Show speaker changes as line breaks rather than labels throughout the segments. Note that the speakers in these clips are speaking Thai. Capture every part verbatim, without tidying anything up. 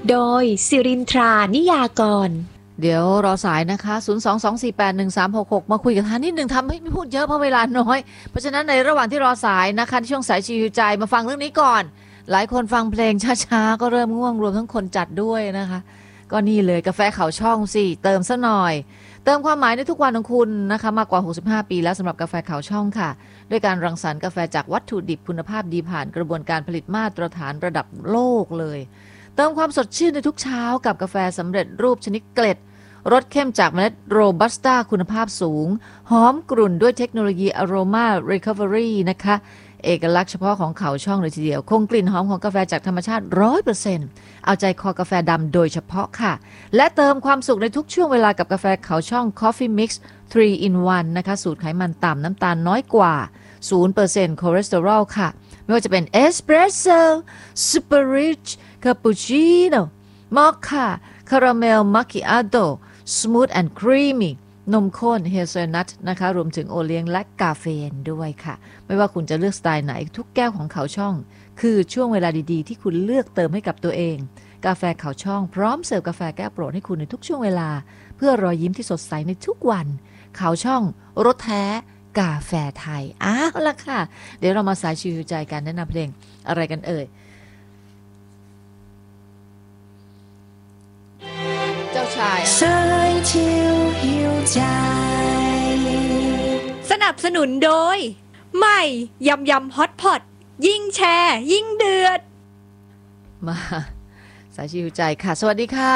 โดยสิรินทรานิยากร
เดี๋ยวรอสายนะคะศูนย์ สอง สอง สี่ แปด หนึ่ง สาม หก หกมาคุยกับท่านนิดนึงทำให้ไม่พูดเยอะเพราะเวลาน้อยเพราะฉะนั้นในระหว่างที่รอสายนะคะช่วงสายชิวใจมาฟังเรื่องนี้ก่อนหลายคนฟังเพลงช้าๆก็เริ่มง่วงรวมทั้งคนจัดด้วยนะคะก็นี่เลยกาแฟเขาช่องสิเติมซะหน่อยเติมความหมายในทุกวันของคุณนะคะมากกว่าหกสิบห้าปีแล้วสำหรับกาแฟเขาช่องค่ะด้วยการรังสรรค์กาแฟจากวัตถุดิบคุณภาพดีผ่านกระบวนการผลิตมาตรฐานระดับโลกเลยเติมความสดชื่นในทุกเช้ากับกาแฟสำเร็จรูปชนิดเกล็ดรสเข้มจากเมล็ดโรบัสต้าคุณภาพสูงหอมกรุ่นด้วยเทคโนโลยี Aroma Recovery นะคะเอกลักษณ์เฉพาะของเขาช่องเลยทีเดียวคงกลิ่นหอมของกาแฟจากธรรมชาติ ร้อยเปอร์เซ็นต์ เอาใจคอกาแฟดำโดยเฉพาะค่ะและเติมความสุขในทุกช่วงเวลากับกาแฟเขาช่อง Coffee Mix ทรี in วันนะคะสูตรไขมันต่ำน้ำตาลน้อยกว่า ศูนย์เปอร์เซ็นต์ คอเลสเตอรอลค่ะไม่ว่าจะเป็นเอสเปรสโซ่ซูเปอร์ริชคาปูชิโน่มอคค่าคาราเมลมัคคิอาโต้smooth and creamy นมข้นเฮเซลนัทนะคะรวมถึงโอเลี้ยงและกาเฟอีนด้วยค่ะไม่ว่าคุณจะเลือกสไตล์ไหนทุกแก้วของเขาช่องคือช่วงเวลาดีๆที่คุณเลือกเติมให้กับตัวเองกาแฟเขาช่องพร้อมเสิร์ฟกาแฟแก้วโปรดให้คุณในทุกช่วงเวลาเพื่อรอยยิ้มที่สดใสในทุกวันเขาช่องรสแท้กาแฟไทยอ้าวล่ะค่ะเดี๋ยวเรามาสายชิวใจกันแนะนำเพลงอะไรกันเอ่ยเจ้าชาย
สายชิวหิวใจสนับสนุนโดยใหม่ยำยำฮอตพอตยิ่งแชร์ยิ่งเดือด
มาสายชิวใจค่ะสวัสดีค่ะ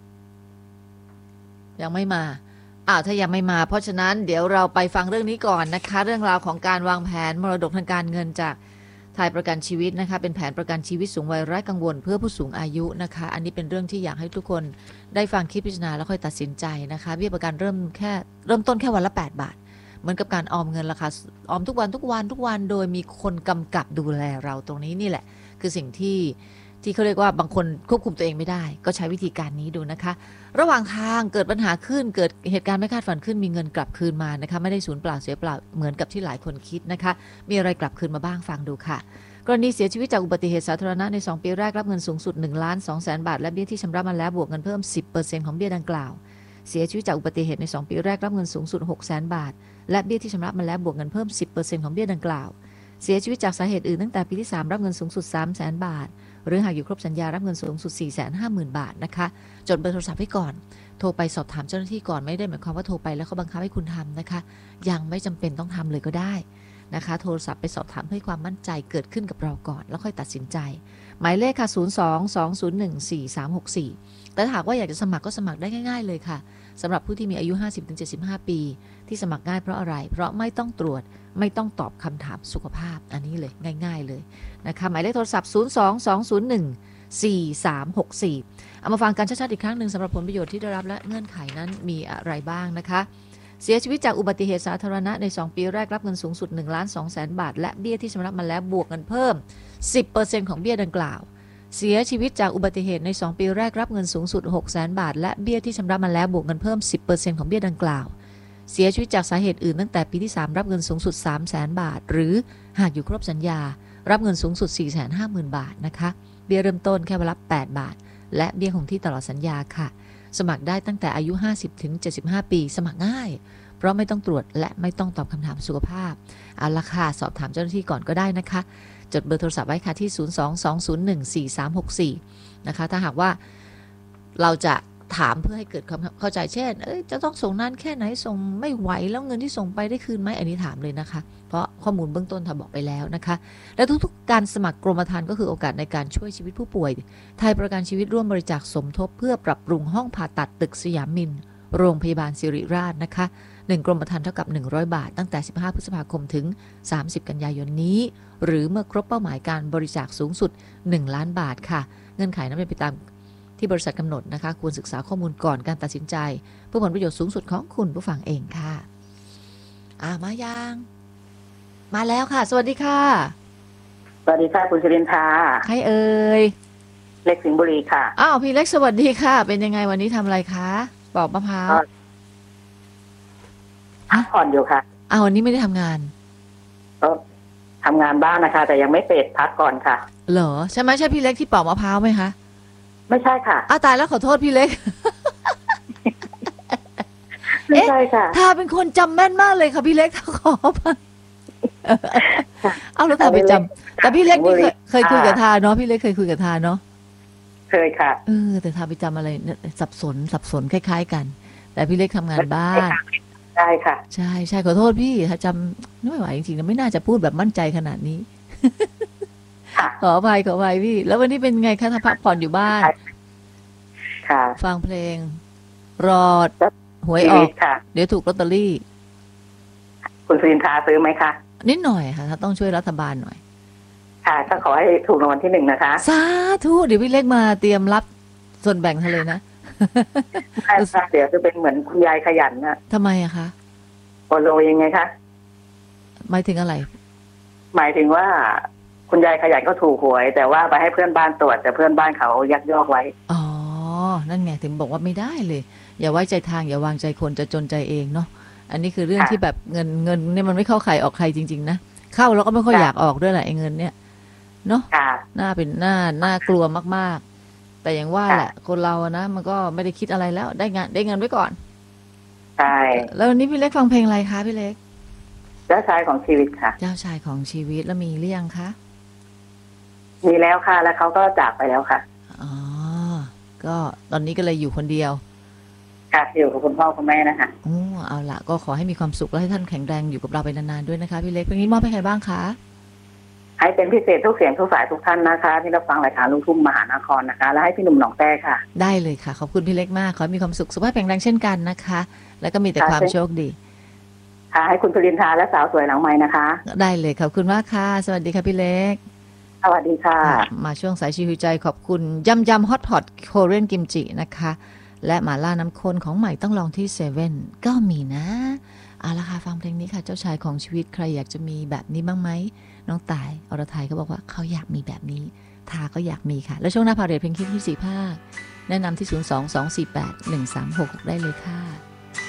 ยังไม่มาอ้าวถ้ายังไม่มาเพราะฉะนั้นเดี๋ยวเราไปฟังเรื่องนี้ก่อนนะคะเรื่องราวของการวางแผนมรดกทางการเงินจากไทยประกันชีวิตนะคะเป็นแผนประกันชีวิตสูงวัยไร้กังวลเพื่อผู้สูงอายุนะคะอันนี้เป็นเรื่องที่อยากให้ทุกคนได้ฟังคิดพิจารณาแล้วค่อยตัดสินใจนะคะเบี้ยประกันเริ่มแค่เริ่มต้นแค่วันละแปดบาทเหมือนกับการออมเงินราคาออมทุกวันทุกวันทุกวันโดยมีคนกำกับดูแลเราตรงนี้นี่แหละคือสิ่งที่ที่เขาเรียกว่าบางคนควบคุมตัวเองไม่ได้ก็ใช้วิธีการนี้ดูนะคะระหว่างทางเกิดปัญหาขึ้นเกิดเหตุการณ์ไม่คาดฝันขึ้นมีเงินกลับคืนมานะคะไม่ได้สูญเปล่าเสียเปล่าเหมือนกับที่หลายคนคิดนะคะมีอะไรกลับคืนมาบ้างฟังดูค่ะกรณีเสียชีวิตจากอุบัติเหตุสาธารณะในสองปีแรกรับเงินสูงสุด หนึ่งล้านสองแสน บาทและเบี้ยที่ชำระมาแล้วบวกเงินเพิ่ม สิบเปอร์เซ็นต์ ของเบี้ยดังกล่าวเสียชีวิตจากอุบัติเหตุในสองปีแรกรับเงินสูงสุด หกแสน บาทและเบี้ยที่ชำระมาแล้วบวกเงินเพิ่ม สิบเปอร์เซ็นต์ ของเบี้ยดังกล่าวเสียชีวิตจากสาเหตุอื่นตั้งแต่ปีที่สามรับเงินสูงสุด สามแสน บาทหรือหากอยู่ครบสัญญารับเงินสูงสุด สี่แสนห้าหมื่น บาทนะคะจดเบอร์โทรศัพท์ไว้ก่อนโทรไปสอบถามเจ้าหน้าที่ก่อนไม่ได้หมายความว่าโทรไปแล้วเขาบังคับให้คุณทำนะคะยังไม่จำเป็นต้องทำเลยก็ได้นะคะโทรศัพท์ไปสอบถามเพื่อความมั่นใจเกิดขึ้นกับเราก่อนแล้วค่อยตัดสินใจหมายเลขค่ะศูนย์ สอง สอง ศูนย์ หนึ่ง สี่ สาม หก สี่แต่ถ้าหากว่าอยากจะสมัครก็สมัครได้ง่ายๆเลยค่ะสำหรับผู้ที่มีอายุ ห้าสิบถึงเจ็ดสิบห้า ปีที่สมัครง่ายเพราะอะไรเพราะไม่ต้องตรวจไม่ต้องตอบคำถามสุขภาพอันนี้เลยง่ายๆเลยนะคะหมายเลขโทรศัพท์ ศูนย์ สอง สอง ศูนย์ หนึ่ง สี่ สาม หก สี่เอามาฟังกันชัดๆอีกครั้งหนึ่งสำหรับผลประโยชน์ที่ได้รับและเงื่อนไขนั้นมีอะไรบ้างนะคะเสียชีวิตจากอุบัติเหตุสาธารณะในสองปีแรกรับเงินสูงสุด หนึ่งล้านสองแสน บาทและเบี้ยที่ชำระมาแล้วบวกเงินเพิ่ม สิบเปอร์เซ็นต์ ของเบี้ยดังกล่าวเสียชีวิตจากอุบัติเหตุในสองปีแรกรับเงินสูงสุด หกแสน บาทและเบี้ยที่ชำระมาแล้วบวกเงินเพิ่ม สิบเปอร์เซ็นต์ ของเบี้ยดังกล่าวเสียชีวิตจากสาเหตุอื่นตั้งแต่ปีที่สามรับเงินสูงสุด สามแสน บาทหรือหากอยู่ครบสัญญารับเงินสูงสุด สี่แสนห้าหมื่น บาทนะคะเบี้ยเริ่มต้นแค่วันละแปดบาทและเบี้ยคงที่ตลอดสัญญาค่ะสมัครได้ตั้งแต่อายุ ห้าสิบถึงเจ็ดสิบห้า ปีสมัครง่ายเพราะไม่ต้องตรวจและไม่ต้องตอบคำถามสุขภาพเอาละค่ะสอบถามเจ้าหน้าที่ก่อนก็ได้นะคะจดเบอร์โทรศัพท์ไว้ค่ะที่ ศูนย์ สอง สอง ศูนย์ หนึ่ง สี่ สาม หก สี่นะคะถ้าหากว่าเราจะถามเพื่อให้เกิดความเข้าใจเช่นเอ้ยจะต้องส่งนานแค่ไหนส่งไม่ไหวแล้วเงินที่ส่งไปได้คืนไหมอันนี้ถามเลยนะคะเพราะข้อมูลเบื้องต้นทำบอกไปแล้วนะคะและทุกๆการสมัครกรมธรรม์ก็คือโอกาสในการช่วยชีวิตผู้ป่วยไทยประกันชีวิตร่วมบริจาคสมทบเพื่อปรับปรุงห้องผ่าตัดตึกสยามมินโรงพยาบาลศิริราชนะคะหนึ่งกรมธรรม์เท่ากับหนึ่งร้อยบาทตั้งแต่สิบห้าพฤษภาคมถึงสามสิบกันยายนนี้หรือเมื่อครบเป้าหมายการบริจาคสูงสุดหนึ่งล้านบาทค่ะเงื่อนไขนั้นเป็นไปตามที่บริษัทกำหนดนะคะควรศึกษาข้อมูลก่อนการตัดสินใจเพื่อผลประโยชน์สูงสุดของคุณผู้ฟังเองค่ะอ่ามายังมาแล้วค่ะสวัสดีค่ะ
สวัสดีค่ะคุณชรินทรา
ใครเอ่ย
เล็กสิงห์บุรีค่ะ
อ้าวพี่เล็กสวัสดีค่ะเป็นยังไงวันนี้ทำอะไรคะปอกมะพร้าว
พักผ่อนอยู่ค่ะ
อ้าววันนี้ไม่ได้ทำงาน
ก็ทำงานบ้างนะคะแต่ยังไม่เสร็จพักก่อนค่ะ
เหรอใช่ไหมใช่พี่เล็กที่ปอกมะพร้าวไหมคะ
ไม่ใช่ค่ะ
อ้าวตายแล้วขอโทษพี่เล็ก
ไม่ใช่ค่ะ
ทาเป็นคนจำแม่นมากเลยค่ะพี่เล็ก ขอไปเอาแล้วทาไปจำแต่พี่เล็กนี่เคยเคยคุยกับทาเนาะพี่เล็กเคยคุยกับทาเนาะ
เคยค่ะ
เออแต่ทาไปจำอะไรเนี่ยสับสนสับสนคล้ายๆกัน แต่พี่เล็กทำงานบ้าน
ได้ค่ะ
ใช่ใช่ขอโทษพี่ถ้าจำไม่ไหวจริงๆนะไม่น่าจะพูดแบบมั่นใจขนาดนี้
ค่ะ
ขออภัยขออภัยพี่ แล้ววันนี้เป็นไงคะถ้าพักผ่อนอยู่บ้าน
ค่ะ
ฟังเพลง รอหวย
ชี
ออ
วิ
ก
ตค่ะ
เดี๋ยวถูกลอตเตอรี่
คุณสุรินทราซื้อไหมคะ
นิดหน่อยค่ะถ้าต้องช่วยรัฐบาลหน่อย
ค่ะก็ขอให้ถูกรางวัลที่หนึ่งนะคะ
สาธุเดี๋ยวพี่เล็กมาเตรียมรับส่วนแบ่งทะเลยนะ
ใช่ค่ะเดี๋ยวจะเป็นเหมือนคุณยายขยันนะ
ทำไมอะคะ
โอโลยังไงคะ
หมายถึงอะไร
หมายถึงว่าคุณยายขยันก็ถูกหวย แต่ว่าไปให้เพื่อนบ้านตรวจแต่เพื่อนบ้านเขายักยอกไว้
อ๋อนั่นไงถึงบอกว่าไม่ได้เลย อย่าไว้ใจทางอย่าวางใจคนจะจนใจเองเนาะอันนี้คือเรื่อง
ค่ะ
ที่แบบเงินเงินเนี่ยมันไม่เข้าใครออกใครจริงๆนะเข้าแล้วก็ไม่ค่อย
ค่ะ
อยากออกด้วยแหละไอ้เงินเนี่ยเนาะ
ค่ะ
น่าเป็นหน้าน่ากลัวมากๆ แต่อย่างว่า
ค่ะ
แหละคนเราอะนะมันก็ไม่ได้คิดอะไรแล้วได้งานได้เงินไว้ก่อน
ใช่
แล้ววันนี้พี่เล็กฟังเพลงอะไรคะพี่เล็ก
เจ้าชายของชีวิตค่ะ
เจ้าชายของชีวิตแล้วมีหรือยังคะ
มีแล้วค่ะ แล้วเขาก็จากไปแล้วค่ะ
อ๋อก็ตอนนี้ก็เลยอยู่คนเดียว
ค่ะอยู่กับคุณพ่อคุณแม่นะคะ
โอ้เอาละก็ขอให้มีความสุขและให้ท่านแข็งแรงอยู่กับเราไปนานๆด้วยนะคะพี่เล็กเพลงนี้มอบให้ใครบ้างคะ
ให้เป็นพิเศษทุกเสียงทุกสายทุกท่านนะคะ ที่รับฟังรายการลูกทุ่งมหานครนะคะ และให้พี่หนุ่มหนองแต้ค่ะ
ได้เลยค่ะขอบคุณพี่เล็กมากขอให้มีความสุขสุขภาพแข็งแรงเช่นกันนะคะ แล้วก็มีแต่
ค่ะ
ความโชคดี
ค่ะให้คุณสุรินทราและสาวสวยหลังไม้นะคะ
ได้เลยขอบคุณมากค่ะ สวัสดีค่ะพี่เล็ก
สวัสดีค่ะ
มาช่วงสายชีวิตใจขอบคุณยำยำฮอตพอตโคเรียนกิมจินะคะและหมาล่าน้ำข้นของใหม่ต้องลองที่เซเว่นก็มีนะเอาละค่ะฟังเพลงนี้ค่ะเจ้าชายของชีวิตใครอยากจะมีแบบนี้บ้างไหมน้องตายอรไทยก็บอกว่าเขาอยากมีแบบนี้ทาก็อยากมีค่ะแล้วช่วงหน้าพาเรทเพลงคิดที่สี่ภาคแนะนำที่ศูนย์ สอง สอง สี่ แปด หนึ่ง สาม หก ได้เลยค่ะ